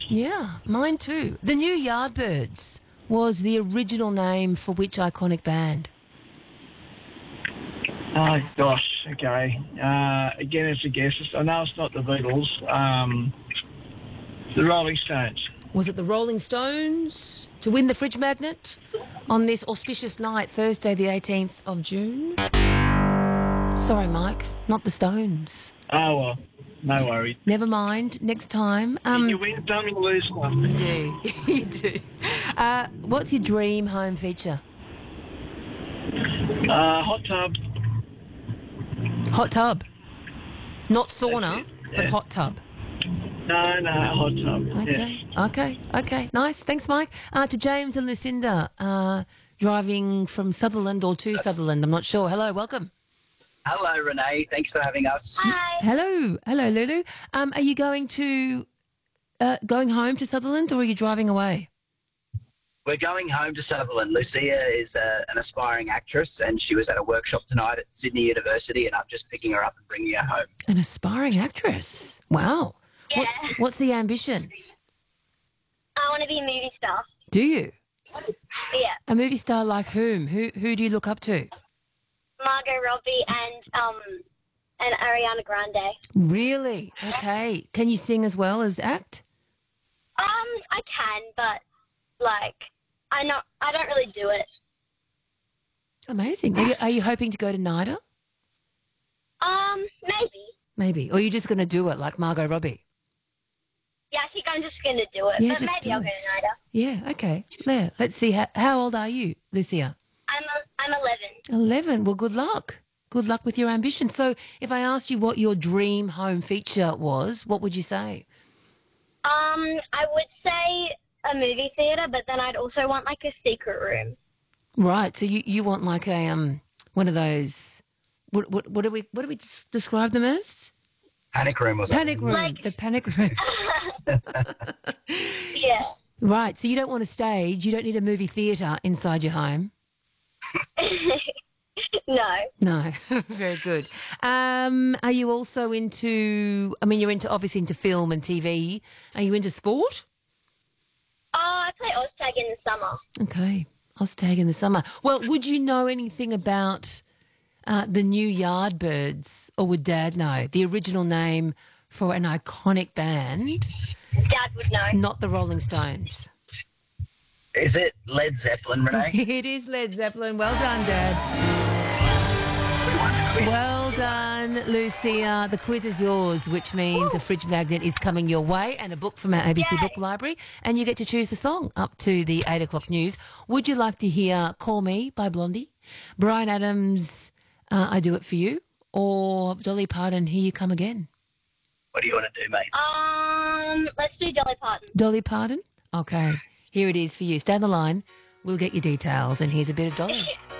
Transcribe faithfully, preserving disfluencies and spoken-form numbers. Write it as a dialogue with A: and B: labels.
A: Yeah, mine too. The New Yardbirds was the original name for which iconic band?
B: Oh, gosh, okay. Uh, again, it's a guess. I know it's not the Beatles. Um, the Rolling Stones.
A: Was it the Rolling Stones to win the fridge magnet on this auspicious night, Thursday the eighteenth of June? Sorry, Mike, not the Stones.
B: Oh, well, no worries.
A: Never mind, next time. Um,
B: you win some, you lose one.
A: You do, you do. Uh, what's your dream home feature?
B: Uh, hot tub.
A: Hot tub. Not sauna,
B: it, yeah.
A: but hot tub.
B: No, no, hot tub.
A: Okay,
B: yeah.
A: okay, okay. Nice. Thanks, Mike. Uh, to James and Lucinda, uh, driving from Sutherland or to Sutherland, I'm not sure. Hello, welcome.
C: Hello, Renee. Thanks for having us.
D: Hi.
A: Hello, hello, Lulu. Um, are you going to uh, going home to Sutherland, or are you driving away?
C: We're going home to Sutherland. Lucia is uh, an aspiring actress, and she was at a workshop tonight at Sydney University, and I'm just picking her up and bringing her home.
A: An aspiring actress. Wow.
D: Yeah.
A: What's what's the ambition?
D: I want to be a movie star.
A: Do you?
D: Yeah.
A: A movie star like whom? Who who do you look up to?
D: Margot Robbie and um and Ariana Grande.
A: Really? Okay. Can you sing as well as act?
D: Um, I can, but like I not I don't really do it.
A: Amazing. Are you, are you hoping to go to NIDA?
D: Um, maybe.
A: Maybe. Or are you just going to do it like Margot Robbie?
D: Yeah, I think I'm just gonna do it.
A: Yeah,
D: but
A: just
D: maybe
A: do
D: I'll
A: it.
D: go to NIDA.
A: Yeah, okay. There. Let's see. How, how old are you, Lucia?
D: I'm a, I'm eleven.
A: eleven. Well, good luck. Good luck with your ambition. So if I asked you what your dream home feature was, what would you say?
D: Um, I would say a movie theater, but then I'd also want like a secret room.
A: Right. So you, you want like a um one of those what what what do we what do we s- describe them as?
C: Panic room or something.
A: Panic room.
D: Like-
A: The panic room.
D: Yeah.
A: Right. So you don't want a stage. You don't need a movie theatre inside your home.
D: No.
A: No. Very good. Um, are you also into? I mean, you're into obviously into film and T V. Are you into sport?
D: Oh, I play Oztag in the summer.
A: Okay. Oztag in the summer. Well, would you know anything about uh, the New Yardbirds, or would Dad know the original name for an iconic band,
D: Dad would know.
A: not the Rolling Stones?
C: Is it Led Zeppelin, Renee?
A: It is Led Zeppelin. Well done, Dad. Well done, Lucia. The quiz is yours, which means a fridge magnet is coming your way and a book from our A B C
D: Yay.
A: Book Library, and you get to choose the song up to the eight o'clock news. Would you like to hear Call Me by Blondie, Brian Adams' uh, I Do It For You, or Dolly Parton, Here You Come Again?
C: What do you want to do, mate?
D: Um, let's do Dolly Parton.
A: Dolly Parton? Okay, here it is for you. Stay on the line. We'll get your details, and here's a bit of Dolly.